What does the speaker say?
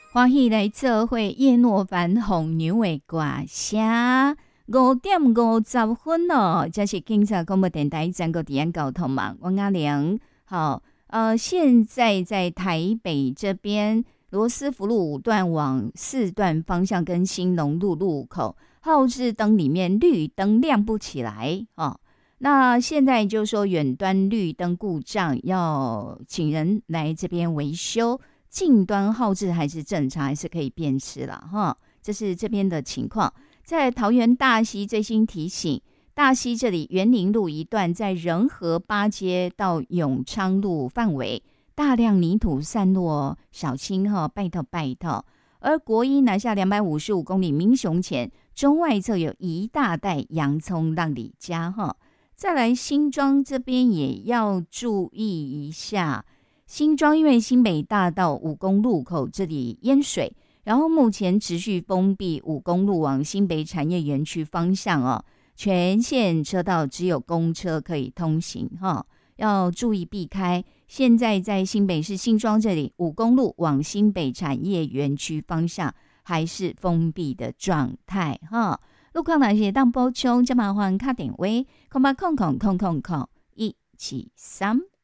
欢喜来做伙叶诺凡红牛的歌声。5:50咯，这是警察广播电台全国治安交通网，我阿良。好，现在在台北这边罗斯福路5段往4段方向跟新农路路口，号志灯里面绿灯亮不起来哦。那现在就说远端绿灯故障，要请人来这边维修。近端号志还是正常，还是可以辨识了哈。这是这边的情况。在桃园大溪最新提醒，大溪这里园林路一段在仁和八街到永昌路范围，大量泥土散落，小心哈，拜托拜托。而国一南下255公里民雄前中外侧有一大袋洋葱让你加哈。再来新庄这边也要注意一下。新庄因为新北大道5公路口这里淹水，然后目前持续封闭5公路往新北产业园区方向哦，全线车道只有公车可以通行哈，要注意避开。现在在新北市新庄这里5公路往新北产业园区方向还是封闭的状态哈。路况哪些当补充，就麻烦打电话0800000173。